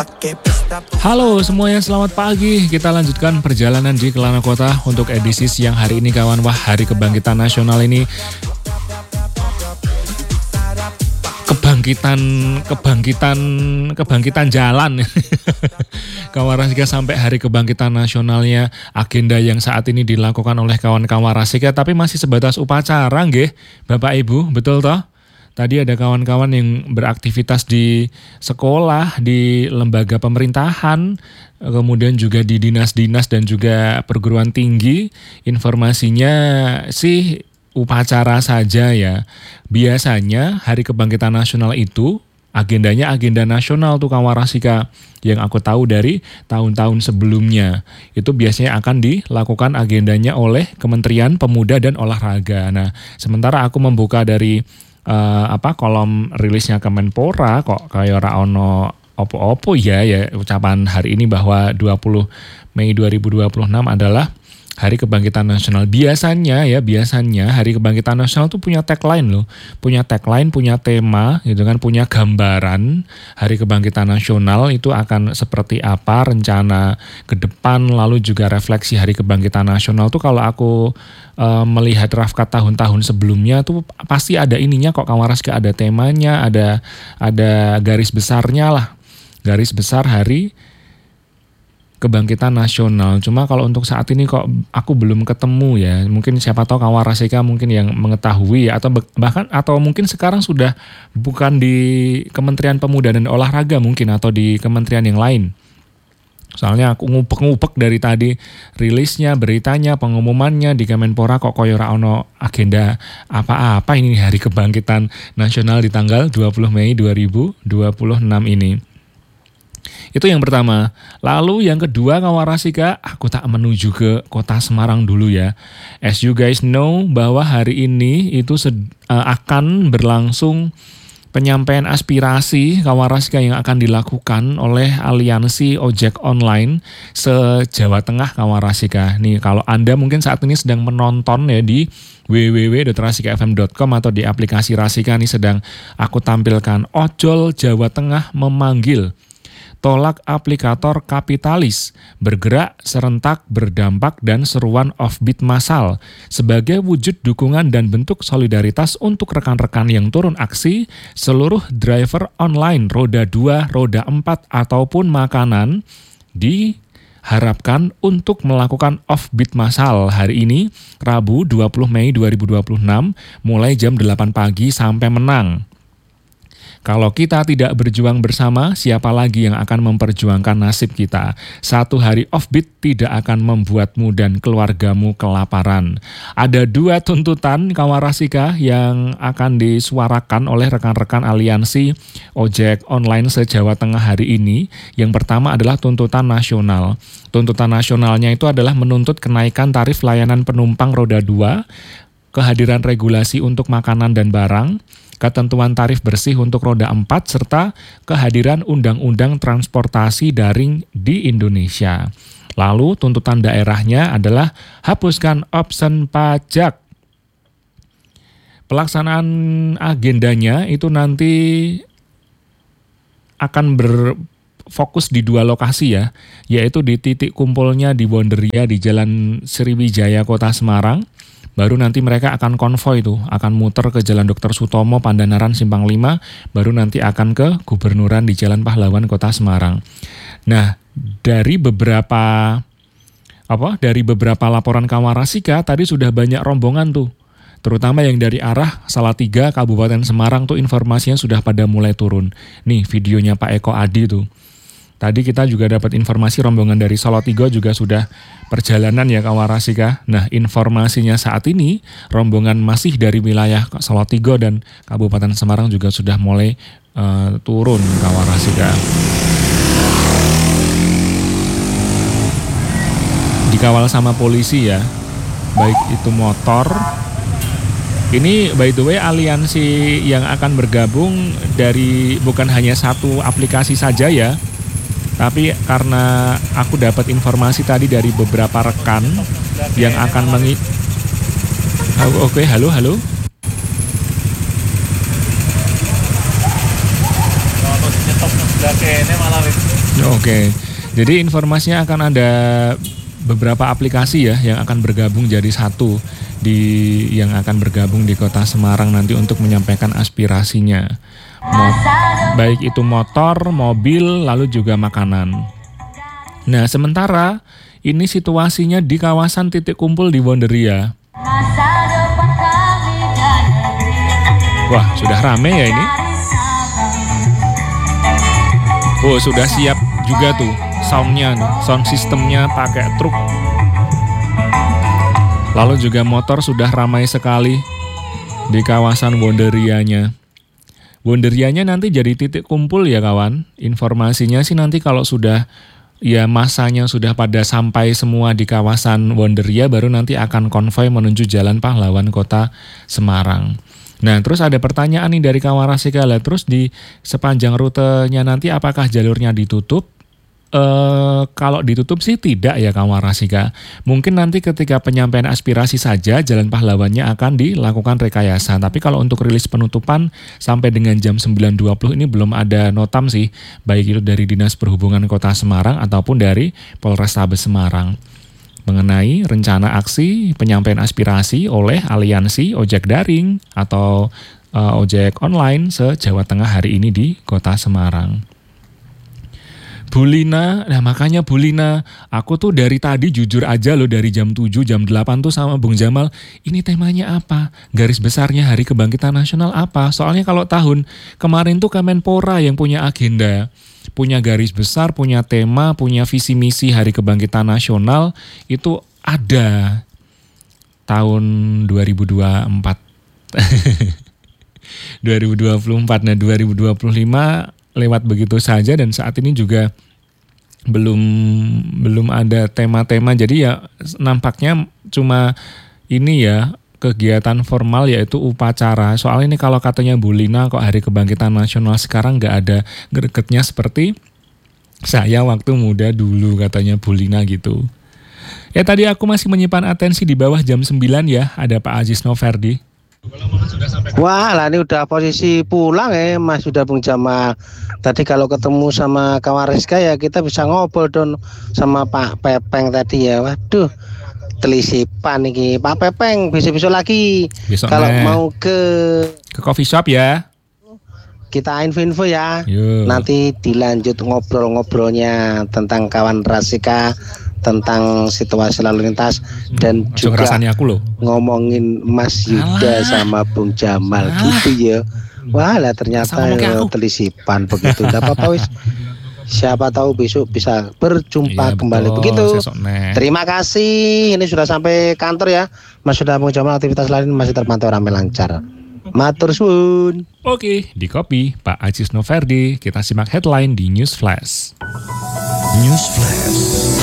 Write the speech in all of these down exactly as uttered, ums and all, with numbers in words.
Halo semuanya, selamat pagi. Kita lanjutkan perjalanan di Kelana Kota untuk edisi siang hari ini kawan. Wah, Hari Kebangkitan Nasional ini kebangkitan kebangkitan kebangkitan jalan. Kawan Rasika sampai Hari Kebangkitan Nasionalnya, agenda yang saat ini dilakukan oleh kawan-kawan Rasika tapi masih sebatas upacara nggih, Bapak Ibu, betul toh? Tadi ada kawan-kawan yang beraktivitas di sekolah, di lembaga pemerintahan, kemudian juga di dinas-dinas dan juga perguruan tinggi. Informasinya sih upacara saja ya. Biasanya Hari Kebangkitan Nasional itu agendanya agenda nasional tuh kawan Rasika. Yang aku tahu dari tahun-tahun sebelumnya. Itu biasanya akan dilakukan agendanya oleh Kementerian Pemuda dan Olahraga. Nah, sementara aku membuka dari Uh, apa kolom rilisnya Kemenpora kok kayak ora ono opo-opo ya ya ucapan hari ini bahwa dua puluh Mei dua ribu dua puluh enam adalah Hari Kebangkitan Nasional. Biasanya ya, biasanya Hari Kebangkitan Nasional tuh punya tagline loh. Punya tagline, punya tema gitu kan, punya gambaran Hari Kebangkitan Nasional itu akan seperti apa, rencana ke depan, lalu juga refleksi Hari Kebangkitan Nasional tuh kalau aku e, melihat rafkat tahun-tahun sebelumnya tuh pasti ada ininya kok kawan Rasika, ada temanya, ada ada garis besarnya lah. Garis besar Hari Kebangkitan Nasional. Cuma kalau untuk saat ini kok aku belum ketemu ya. Mungkin siapa tahu kawan Rasika mungkin yang mengetahui ya, atau bahkan atau mungkin sekarang sudah bukan di Kementerian Pemuda dan Olahraga mungkin, atau di kementerian yang lain. Soalnya aku ngupek-ngupek dari tadi rilisnya, beritanya, pengumumannya di Kemenpora kok koyo ora ono agenda apa-apa ini Hari Kebangkitan Nasional di tanggal dua puluh Mei dua ribu dua puluh enam ini. Itu yang pertama. Lalu yang kedua kawan Rasika, aku tak menuju ke kota Semarang dulu ya. As you guys know bahwa hari ini itu sed, uh, akan berlangsung penyampaian aspirasi kawan Rasika yang akan dilakukan oleh Aliansi Ojek Online se-Jawa Tengah kawan Rasika. Nih kalau Anda mungkin saat ini sedang menonton ya di w w w dot rasika f m dot com atau di aplikasi Rasika nih sedang aku tampilkan. Ojol Jawa Tengah memanggil tolak aplikator kapitalis, bergerak serentak berdampak dan seruan offbeat massal sebagai wujud dukungan dan bentuk solidaritas untuk rekan-rekan yang turun aksi, seluruh driver online roda dua, roda empat ataupun makanan diharapkan untuk melakukan offbeat massal hari ini Rabu dua puluh Mei dua ribu dua puluh enam mulai jam delapan pagi sampai menang. Kalau kita tidak berjuang bersama, siapa lagi yang akan memperjuangkan nasib kita? Satu hari offbeat tidak akan membuatmu dan keluargamu kelaparan. Ada dua tuntutan kawan Rasika yang akan disuarakan oleh rekan-rekan Aliansi Ojek Online se-Jawa Tengah hari ini. Yang pertama adalah tuntutan nasional. Tuntutan nasionalnya itu adalah menuntut kenaikan tarif layanan penumpang roda dua, kehadiran regulasi untuk makanan dan barang, ketentuan tarif bersih untuk roda empat, serta kehadiran undang-undang transportasi daring di Indonesia. Lalu tuntutan daerahnya adalah hapuskan option pajak. Pelaksanaan agendanya itu nanti akan berfokus di dua lokasi ya, yaitu di titik kumpulnya di Wonderia di Jalan Sriwijaya Kota Semarang. Baru nanti mereka akan konvoi tuh, akan muter ke Jalan Dokter Sutomo, Pandanaran, Simpang lima, baru nanti akan ke Gubernuran di Jalan Pahlawan Kota Semarang. Nah, dari beberapa apa? Dari beberapa laporan kawan Rasika tadi sudah banyak rombongan tuh. Terutama yang dari arah Salatiga, Kabupaten Semarang tuh informasinya sudah pada mulai turun. Nih videonya Pak Eko Adi tuh. Tadi kita juga dapat informasi rombongan dari Salatiga juga sudah perjalanan ya kawan Rasika. Nah, informasinya saat ini rombongan masih dari wilayah Salatiga dan Kabupaten Semarang juga sudah mulai uh, turun kawan Rasika. Dikawal sama polisi ya, baik itu motor. Ini by the way aliansi yang akan bergabung dari bukan hanya satu aplikasi saja ya. Tapi karena aku dapat informasi tadi dari beberapa rekan yang akan mengi... Oh, Oke, okay, halo, halo. Ini malah Oke, jadi informasinya akan ada beberapa aplikasi ya yang akan bergabung jadi satu di yang akan bergabung di Kota Semarang nanti untuk menyampaikan aspirasinya. Mo- baik itu motor, mobil, lalu juga makanan. Nah, sementara ini situasinya di kawasan titik kumpul di Wonderia. Wah, sudah rame ya ini. Oh, sudah siap juga tuh soundnya, sound sistemnya pakai truk. Lalu juga motor sudah ramai sekali di kawasan Wonderianya. Wonderianya nanti jadi titik kumpul ya kawan. Informasinya sih nanti kalau sudah ya masanya sudah pada sampai semua di kawasan Wonderia baru nanti akan konvoi menuju Jalan Pahlawan Kota Semarang. Nah, terus ada pertanyaan nih dari kawan Rasikala, terus di sepanjang rutenya nanti apakah jalurnya ditutup? E, kalau ditutup sih tidak ya kawan Rasika. Mungkin nanti ketika penyampaian aspirasi saja Jalan Pahlawannya akan dilakukan rekayasa. Tapi kalau untuk rilis penutupan sampai dengan jam sembilan dua puluh ini belum ada notam sih. Baik itu dari Dinas Perhubungan Kota Semarang ataupun dari Polrestabes Semarang. Mengenai rencana aksi penyampaian aspirasi oleh Aliansi Ojek Daring atau uh, ojek online se-Jawa Tengah hari ini di Kota Semarang. Bu Lina, nah makanya Bu Lina, aku tuh dari tadi jujur aja loh dari jam tujuh, jam delapan tuh sama Bung Jamal, ini temanya apa? Garis besarnya Hari Kebangkitan Nasional apa? Soalnya kalau tahun kemarin tuh Kemenpora yang punya agenda, punya garis besar, punya tema, punya visi misi Hari Kebangkitan Nasional, itu ada tahun dua ribu dua puluh empat. dua ribu dua puluh empat, nah dua ribu dua puluh lima lewat begitu saja dan saat ini juga belum belum ada tema-tema, jadi ya nampaknya cuma ini ya kegiatan formal yaitu upacara. Soalnya ini kalau katanya Bu Lina kok Hari Kebangkitan Nasional sekarang nggak ada gregetnya seperti saya waktu muda dulu katanya Bu Lina gitu. Ya tadi aku masih menyimpan atensi di bawah jam sembilan ya ada Pak Aziz Noverdi. Wah lah ini udah posisi pulang ya Mas, sudah Bung Jamal. Tadi kalau ketemu sama kawan Rizka ya kita bisa ngobrol don sama Pak Pepeng tadi ya. Waduh, telisipan nih Pak Pepeng, besok-besok lagi. Besok kalau nih. mau ke ke coffee shop ya. Kita info-info ya. Yuh. Nanti dilanjut ngobrol-ngobrolnya tentang kawan Rasika, tentang situasi lalu lintas dan hmm, juga aku loh. ngomongin Mas Yuda sama Bung Jamal Alah. gitu ya. Wah lah ternyata ya, telisipan begitu. Tidak apa-apa wis. Siapa tahu besok bisa berjumpa ya, kembali betul, begitu. Terima kasih. Ini sudah sampai kantor ya. Mas Yuda Bung Jamal, aktivitas lain masih terpantau ramai lancar. Matur suwun. Oke, di Kopi Pak Aziz Noverdi, kita simak headline di News Flash. News Flash.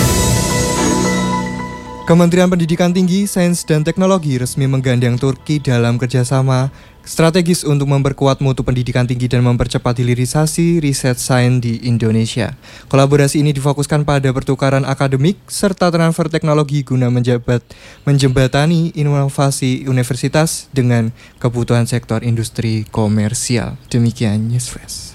Kementerian Pendidikan Tinggi, Sains dan Teknologi resmi menggandeng Turki dalam kerjasama strategis untuk memperkuat mutu pendidikan tinggi dan mempercepat hilirisasi riset sains di Indonesia. Kolaborasi ini difokuskan pada pertukaran akademik serta transfer teknologi guna menjabat, menjembatani inovasi universitas dengan kebutuhan sektor industri komersial. Demikian News Flash.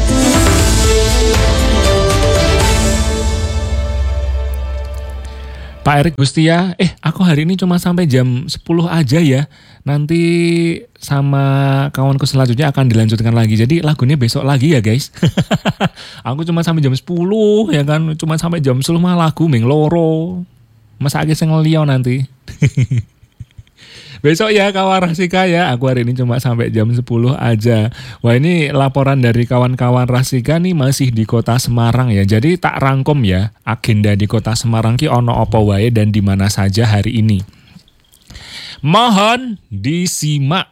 Pak Erik Gustia, eh aku hari ini cuma sampai jam sepuluh aja ya. Nanti sama kawanku selanjutnya akan dilanjutkan lagi. Jadi lagunya besok lagi ya guys. Aku cuma sampai jam sepuluh ya kan. Cuma sampai jam sepuluh mah lagu ming loro. Masa aja sing liya nanti. Besok ya kawan Rasika ya, aku hari ini cuma sampai jam sepuluh aja. Wah ini laporan dari kawan-kawan Rasika nih masih di Kota Semarang ya. Jadi tak rangkum ya agenda di Kota Semarang ki ono opo wae dan di mana saja hari ini. Mohon disimak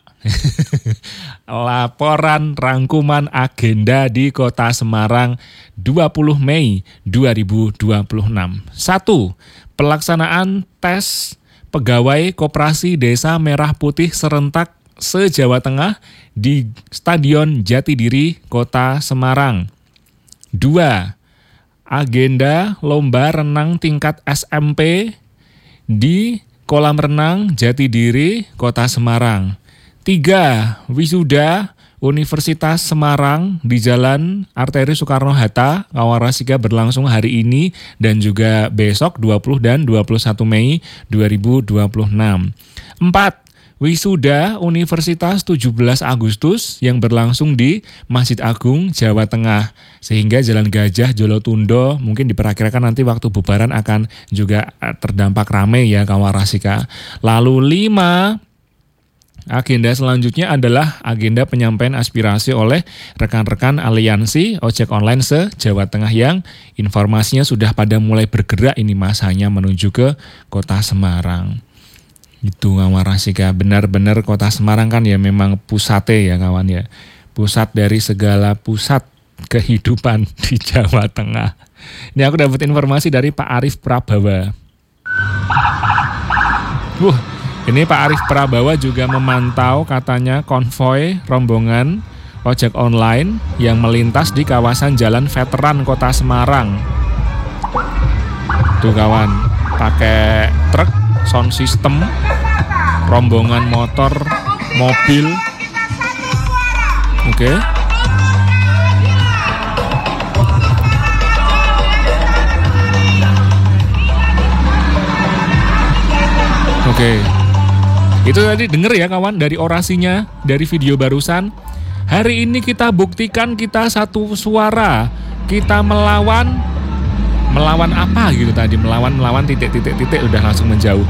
laporan rangkuman agenda di Kota Semarang dua puluh Mei dua ribu dua puluh enam. satu. Pelaksanaan tes Pegawai Koperasi Desa Merah Putih serentak se-Jawa Tengah di Stadion Jatidiri, Kota Semarang. Dua. Agenda lomba renang tingkat S M P di Kolam Renang Jatidiri, Kota Semarang. Tiga. Wisuda Universitas Semarang di Jalan Arteri Soekarno-Hatta, Kawarasika berlangsung hari ini dan juga besok dua puluh dan dua puluh satu Mei dua ribu dua puluh enam. Empat. Wisuda Universitas tujuh belas Agustus yang berlangsung di Masjid Agung, Jawa Tengah. Sehingga Jalan Gajah, Jolotundo mungkin diperkirakan nanti waktu bubaran akan juga terdampak ramai ya Kawarasika. Lalu lima, agenda selanjutnya adalah agenda penyampaian aspirasi oleh rekan-rekan aliansi ojek online se-Jawa Tengah yang informasinya sudah pada mulai bergerak ini masanya menuju ke Kota Semarang. Itu Kawarasika, benar-benar Kota Semarang kan ya memang pusate ya kawan ya. Pusat dari segala pusat kehidupan di Jawa Tengah. Ini aku dapat informasi dari Pak Arif Prabawa. Wuh, ini Pak Arif Prabawa juga memantau katanya konvoy rombongan ojek online yang melintas di kawasan Jalan Veteran Kota Semarang. Tuh kawan, pakai truk, sound system, rombongan motor, mobil. Oke. Okay. Oke. Okay. Itu tadi denger ya kawan dari orasinya, dari video barusan. Hari ini kita buktikan kita satu suara. Kita melawan Melawan apa gitu tadi, melawan melawan titik-titik-titik udah langsung menjauh.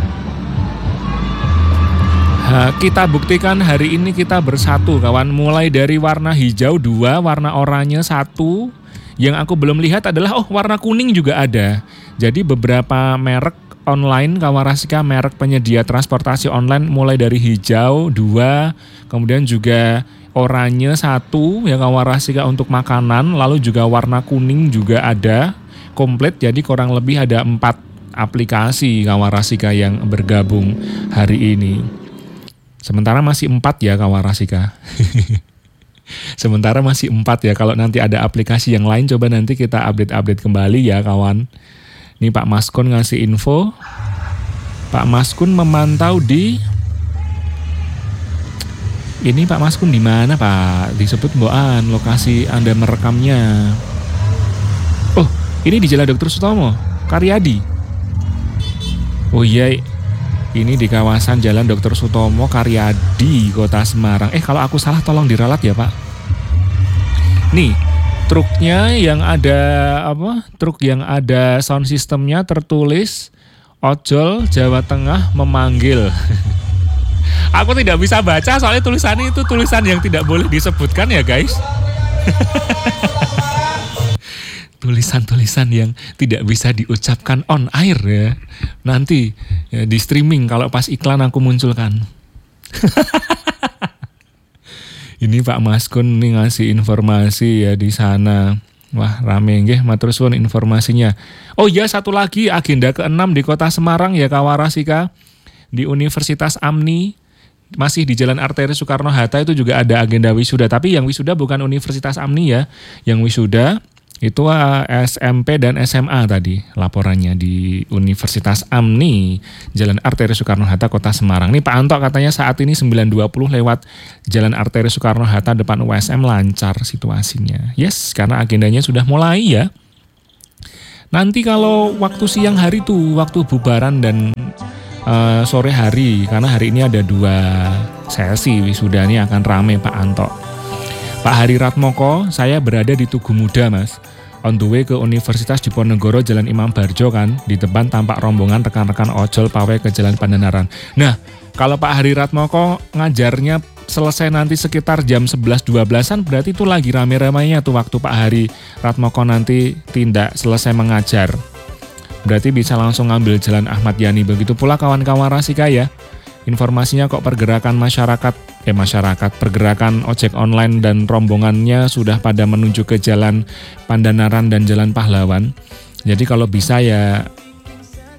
Ha, kita buktikan hari ini kita bersatu kawan, mulai dari warna hijau dua, warna oranye satu. Yang aku belum lihat adalah oh warna kuning juga ada. Jadi beberapa merek online Kawarasika, merek penyedia transportasi online mulai dari hijau dua, kemudian juga oranye satu ya Kawarasika untuk makanan, lalu juga warna kuning juga ada. Komplit, jadi kurang lebih ada empat aplikasi Kawarasika yang bergabung hari ini. Sementara masih empat ya Kawarasika. Sementara masih empat ya. Kalau nanti ada aplikasi yang lain coba nanti kita update-update kembali ya kawan. Ini Pak Maskun ngasih info. Pak Maskun memantau di ini Pak Maskun di mana Pak? Disebut mbokan lokasi Anda merekamnya. Oh, ini di Jalan Dokter Sutomo, Karyadi. Oh iya, ini di kawasan Jalan Dokter Sutomo, Karyadi, Kota Semarang. Eh kalau aku salah tolong diralat ya Pak. Nih, truknya yang ada apa? Truk yang ada sound systemnya tertulis Ojol Jawa Tengah memanggil. Aku tidak bisa baca soalnya tulisannya itu tulisan yang tidak boleh disebutkan ya guys. Tulisan-tulisan yang tidak bisa diucapkan on air ya. Nanti ya, di streaming kalau pas iklan aku munculkan. Ini Pak Maskun nih ngasih informasi ya di sana. Wah rame nggih, matur suwun informasinya. Oh iya satu lagi agenda keenam di Kota Semarang ya Kawarasika. Di Universitas Amni masih di Jalan Arteri Soekarno-Hatta itu juga ada agenda wisuda. Tapi yang wisuda bukan Universitas Amni ya. Yang wisuda itu S M P dan S M A tadi laporannya di Universitas Amni Jalan Arteri Soekarno-Hatta Kota Semarang. Nih Pak Anto katanya saat ini sembilan dua puluh lewat Jalan Arteri Soekarno-Hatta depan U S M lancar situasinya. Yes, karena agendanya sudah mulai ya. Nanti kalau waktu siang hari tuh waktu bubaran dan uh, sore hari, karena hari ini ada dua sesi wisudanya akan rame Pak Anto. Pak Hari Ratmoko, saya berada di Tugu Muda mas. On the way ke Universitas Diponegoro Jalan Imam Barjo kan. Di depan tampak rombongan rekan-rekan ojol pawai ke Jalan Pandanaran. Nah, kalau Pak Hari Ratmoko ngajarnya selesai nanti sekitar jam sebelas dua belasan, berarti itu lagi rame-ramenya tuh waktu Pak Hari Ratmoko nanti tindak selesai mengajar. Berarti bisa langsung ngambil Jalan Ahmad Yani. Begitu pula kawan-kawan Rasika ya. Informasinya kok pergerakan masyarakat, eh masyarakat, pergerakan ojek online dan rombongannya sudah pada menuju ke Jalan Pandanaran dan Jalan Pahlawan. Jadi kalau bisa ya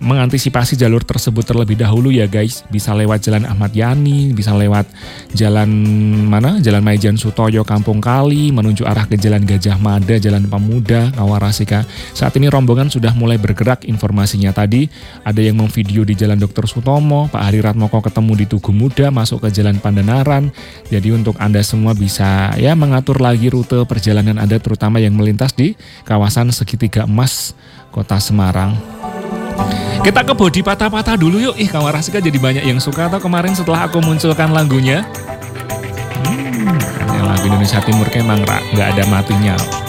mengantisipasi jalur tersebut terlebih dahulu ya guys. Bisa lewat Jalan Ahmad Yani, bisa lewat jalan mana? Jalan Maijan Sutoyo Kampung Kali menuju arah ke Jalan Gajah Mada, Jalan Pemuda, Kawarasika. Saat ini rombongan sudah mulai bergerak. Informasinya tadi ada yang memvideo di Jalan Doktor Sutomo, Pak Hari Ratmoko ketemu di Tugu Muda masuk ke Jalan Pandanaran. Jadi untuk Anda semua bisa ya mengatur lagi rute perjalanan Anda terutama yang melintas di kawasan Segitiga Emas Kota Semarang. Kita ke body patah-patah dulu yuk. Ih, Kawarasika jadi banyak yang suka atau kemarin setelah aku munculkan lagunya. Hmm, lagu Indonesia Timur kayak emang nggak ada matinya.